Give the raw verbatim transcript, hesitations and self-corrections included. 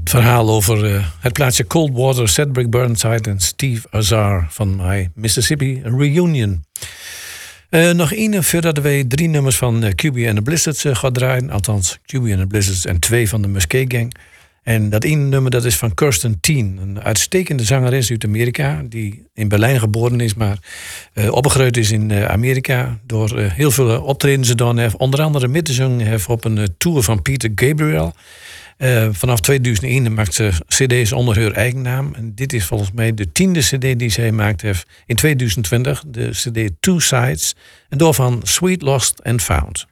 verhaal over uh, het plaatsje Coldwater, Cedric Burnside en Steve Azar van My Mississippi Reunion. Uh, nog één voordat wij drie nummers van uh, Q B and the Blizzards uh, gaan draaien. Althans, Q B and the Blizzards en twee van de Muscat Gang. En dat ene nummer dat is van Kirsten Teen. Een uitstekende zangeres uit Amerika. Die in Berlijn geboren is, maar uh, opgegroeid is in uh, Amerika. Door uh, heel veel optredens gedaan heeft. Onder andere mee te zingen heeft op een uh, tour van Peter Gabriel. Uh, vanaf tweeduizend één maakt ze cd's onder haar eigen naam. En dit is volgens mij de tiende cd die zij gemaakt heeft in tweeduizend twintig. De cd Two Sides. En door van Sweet Lost and Found.